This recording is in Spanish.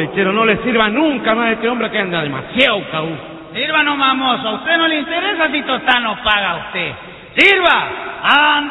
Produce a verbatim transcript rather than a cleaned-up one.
lechero, no le sirva nunca más a este hombre que anda demasiado caú. Sirva nomás, mozo. ¿A usted no le interesa si total no paga usted? ¡Sirva! ¡Anda!